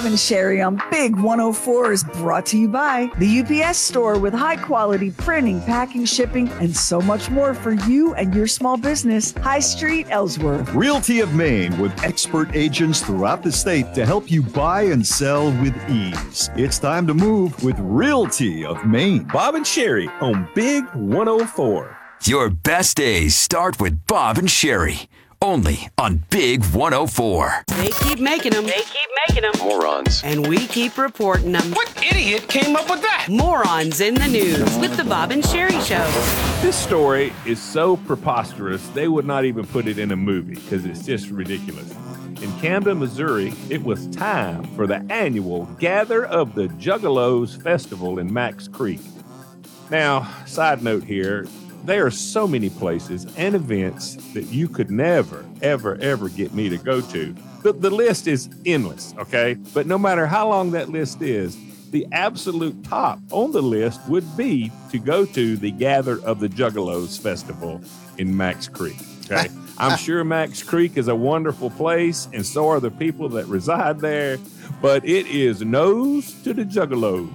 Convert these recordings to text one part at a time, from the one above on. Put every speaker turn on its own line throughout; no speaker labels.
and Sherry on Big 104 is brought to you by the UPS Store with high-quality printing, packing, shipping, and so much more for you and your small business. High Street, Ellsworth.
Realty of Maine with expert agents throughout the state to help you buy and sell with ease. It's time to move with Realty of Maine.
Bob and Sherry on Big 104.
Your best days start with Bob and Sherry. Only on Big 104.
They keep making them.
Morons.
And we keep reporting them.
What idiot came up with that?
Morons in the news with the Bob and Sherry Show.
This story is so preposterous, they would not even put it in a movie because it's just ridiculous. In Camden, Missouri, it was time for the annual Gather of the Juggalos Festival in Max Creek. Now, side note here, there are so many places and events that you could never, ever get me to go to. The list is endless, okay? But no matter how long that list is, the absolute top on the list would be to go to the Gather of the Juggalos Festival in Max Creek, okay? I'm sure Max Creek is a wonderful place, and so are the people that reside there, but it is nose to the Juggalos.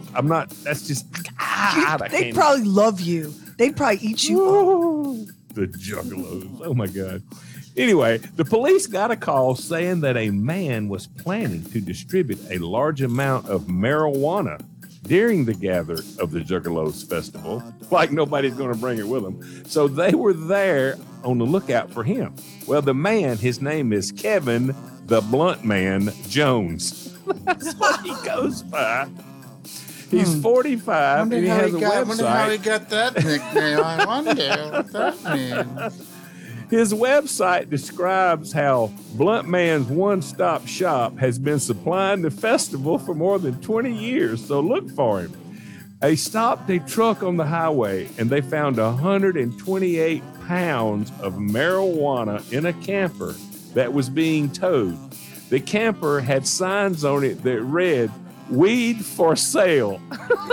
They probably love you. They'd probably eat you up.
The Juggalos. Oh, my God. Anyway, the police got a call saying that a man was planning to distribute a large amount of marijuana during the Gather of the Juggalos Festival, like nobody's going to bring it with them. So they were there on the lookout for him. Well, the man, his name is Kevin the Blunt Man Jones. That's what he goes by. He's 45 and he has a website.
I wonder how he got that nickname. I wonder what that means.
His website describes how Blunt Man's one-stop shop has been supplying the festival for more than 20 years, so look for him. They stopped a truck on the highway and they found 128 pounds of marijuana in a camper that was being towed. The camper had signs on it that read, "Weed for sale."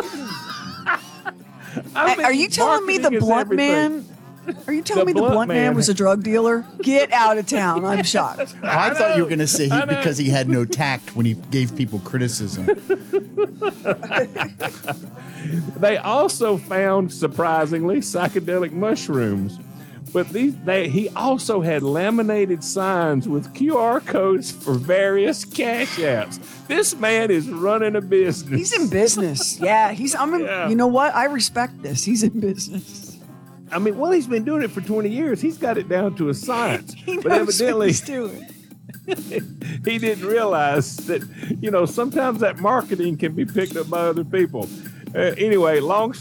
Are you telling me the Blunt Man? Are you telling me the Blunt Man was a drug dealer? Get out of town. I'm shocked.
I thought you were going to say because he had no tact when he gave people criticism.
They also found, surprisingly, psychedelic mushrooms. But he also had laminated signs with QR codes for various cash apps. This man is running a business.
He's in business. Yeah, You know what? I respect this. He's in business.
I mean, well, he's been doing it for 20 years. He's got it down to a science.
He knows
but evidently,
what he's doing.
He didn't realize that, sometimes that marketing can be picked up by other people. Anyway, long